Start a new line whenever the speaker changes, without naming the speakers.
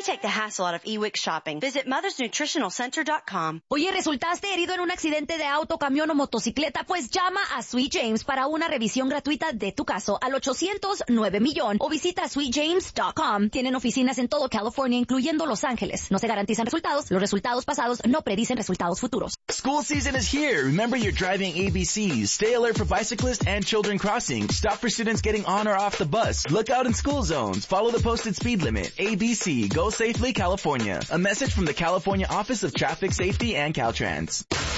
take the hassle out of eWix shopping. Visit mothersnutritionalcenter.com.
Oye, ¿resultaste herido en un accidente de auto, camión o motocicleta? Pues llama a Sweet James para una revisión gratuita de tu caso al 800-9 o visita sweetjames.com. Tienen oficinas en todo California, incluyendo Los Ángeles. No se garantizan resultados. Los resultados pasados no predicen resultados futuros.
School season is here. Remember your driving ABCs. Stay alert for bicyclists and children crossing. Stop for students getting on or off the bus. Look out in school zones. Follow the posted speed limit. ABC. Go safely, California. A message from the California Office of Traffic Safety and Caltrans.